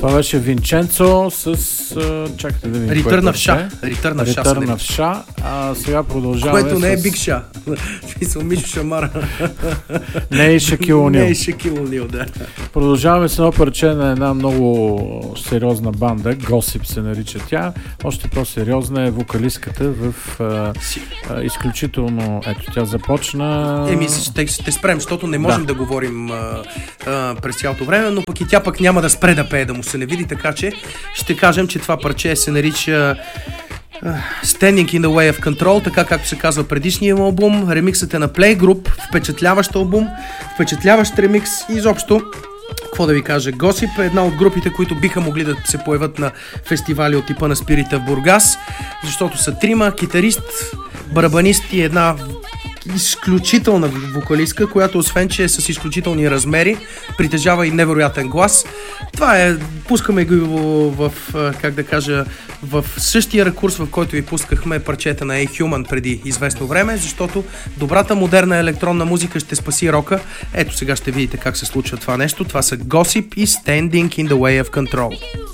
Това беше Винченцо с... чакайте да видим. Return of Sha. Сега продължаваме което не е Big Sha. Смисъл Мишо Шамара. Не е Шакил Онил. Не е Шакил Онил, да. Продължаваме с едно парче на една много сериозна банда. Gossip се нарича тя. Още по-сериозна е вокалистката в изключително... Ето, тя започна... Ще спрем, защото не можем да говорим през цялото време, но пък и тя пък няма да спре да пее, да му се не види, така че ще кажем, че това парче се нарича Standing in the Way of Control, така както се казва предишния албум. Ремиксът е на Playgroup, впечатляващ албум, впечатляващ ремикс и изобщо, какво да ви кажа, Gossip е една от групите, които биха могли да се появят на фестивали от типа на Спирита в Бургас, защото са трима, китарист, барабанист и една изключителна вокалистка, която освен, че е с изключителни размери, притежава и невероятен глас. Това е, пускаме го в същия ракурс, в който ви пускахме парчета на A-Human преди известно време, защото добрата модерна електронна музика ще спаси рока. Ето сега ще видите как се случва това нещо. Това са Gossip и Standing in the Way of Control.